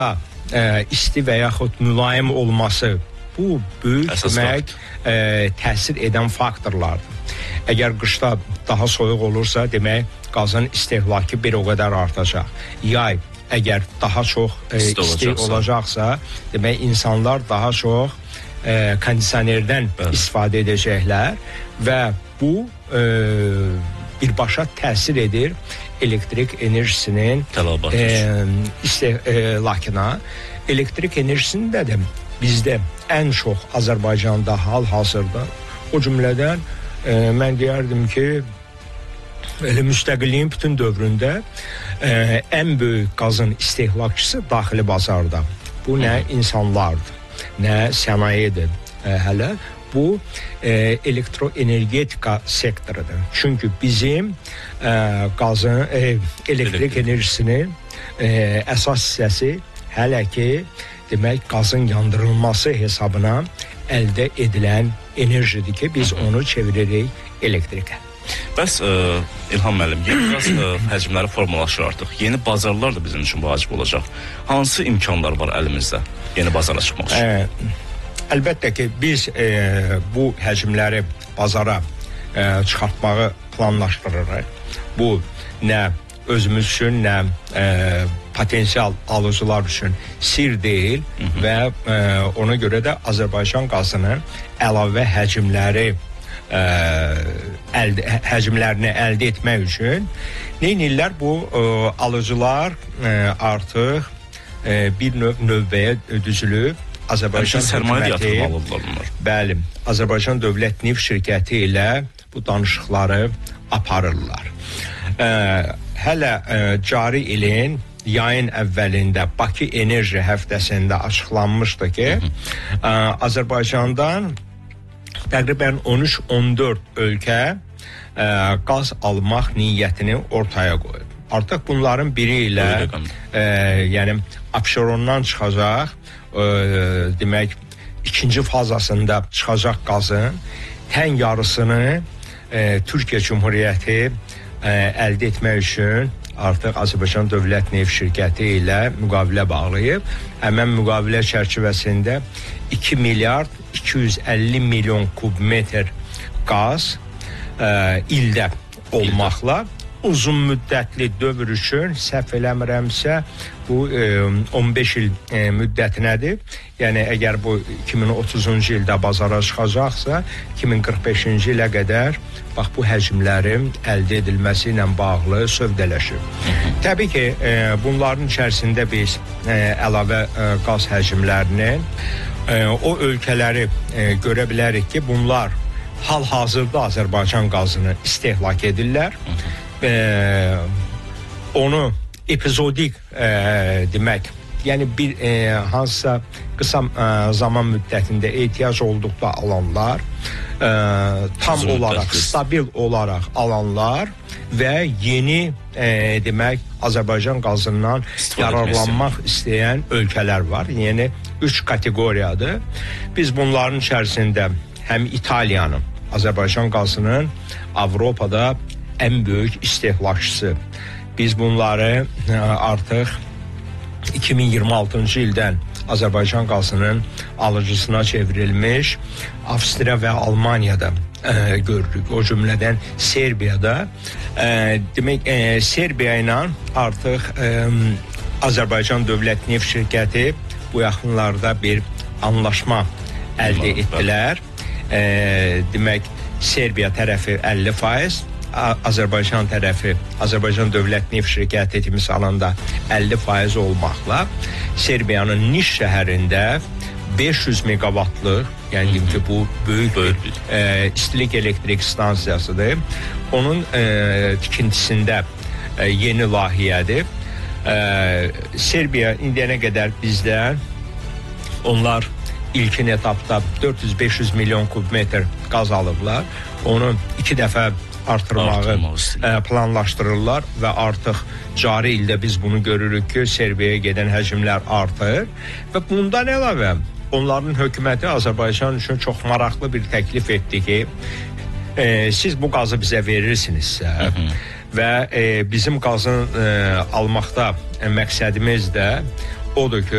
isti və yaxud mülayim olması bu böyük demək təsir edən faktorlardır. Əgər qışda daha soyuq olursa, demək qazın istehlakı bir o qədər artacaq. Yay əgər daha çox isti olacaqsa, demək insanlar daha çox kondisionerdən istifadə edəcəklər və bu birbaşa təsir edir elektrik enerjisinin istehlakına. Elektrik enerjisində də bizdə ən çox Azərbaycanda hal-hazırda, o cümlədən mən deyərdim ki, müstəqilliyin bütün dövründə ən böyük qazın istehlakçısı daxili bazarda. Bu nə insanlardır, nə sənayedir hələ. Bu elektroenergetika sektorudur. Çünki bizim qazın, elektrik enerjisinin əsas hissəsi hələ ki, demək qazın yandırılması hesabına əldə edilən enerjidir ki, biz onu çeviririk elektrikə. Bəs İlham müəllim, yeni qaz həcmləri formalaşır artıq. Yeni bazarlar da bizim üçün vacib olacaq. Hansı imkanlar var əlimizdə yeni bazara çıxmaq üçün? Əlbəttə ki, biz bu həcmləri bazara çıxartmağı planlaşdırırıq. Bu nə özümüz üçün, nə potensial alıcılar üçün sir deyil və ona görə də Azərbaycan qazının əlavə həcmlərini əldə etmək üçün neynirlər? Bu alıcılar artıq bir növbəyə düzülüb. Azərbaycan sərmayə yatırım alıblar bunlar. Bəli, Azərbaycan Dövlət Neft Şirkəti ilə bu danışıqları aparırlar. Hələ cari ilin yayın əvvəlində Bakı Enerji həftəsində açıqlanmışdı ki, Azərbaycandan təqribən 13-14 ölkə qaz almaq niyyətini ortaya qoyub. Artıq bunların biri ilə yəni Abşerondan çıxacaq, demək ikinci fazasında çıxacaq qazın tən yarısını Türkiyə Cumhuriyyəti əldə etmək üçün artıq Azərbaycan Dövlət Neft Şirkəti ilə müqavilə bağlayıb. Həmən müqavilə çərçivəsində 2 milyard 250 milyon kubmetr qaz ildə olmaqla uzun müddətli dövr üçün, səhv eləmirəmsə, bu 15 il müddətinədir. Yəni, əgər bu 2030-cu ildə bazara çıxacaqsa, 2045-ci ilə qədər bax, bu həcmlərin əldə edilməsi ilə bağlı sövdələşir. Təbii ki, bunların içərisində biz əlavə qaz həcmlərini, o ölkələri görə bilərik ki, bunlar hal-hazırda Azərbaycan qazını istehlak edirlər. Onu epizodik demək, yəni bir hansısa qısa zaman müddətində ehtiyac olduqda alanlar, tam olaraq, stabil olaraq alanlar və yeni demək Azərbaycan qazından yararlanmaq istəyən ölkələr var. Yəni 3 kateqoriyadır. Biz bunların içərisində həm İtaliyanın, Azərbaycan qazının Avropada ən böyük istehlakçısı. Biz bunları artıq 2026-cı ildən Azərbaycan qazının alıcısına çevrilmiş Avstriya və Almaniyada görürük. O cümlədən Serbiyada. Demək, Serbiya ilə artıq Azərbaycan Dövlət Neft Şirkəti bu yaxınlarda bir anlaşma əldə etdilər. Demək, Serbiya tərəfi 50%, Azərbaycan tərəfi, Azərbaycan Dövlət Neft Şirkəti misalında 50% olmaqla Serbiyanın Niş şəhərində 500 meqavatlıq, yəni ki, bu böyük istilik elektrik stansiyasıdır. Onun tikintisində yeni layihədir. Serbiya indiyənə qədər bizdən onlar ilkin etapda 400-500 milyon kubmetr qaz alıblar. Onu 2 dəfə artırmağı planlaşdırırlar və artıq cari ildə biz bunu görürük ki, Serbiyaya gedən həcmlər artır və bundan əlavə onların hökuməti Azərbaycan üçün çox maraqlı bir təklif etdi ki, siz bu qazı bizə verirsinizsə və bizim qazın almaqda məqsədimiz də odur ki,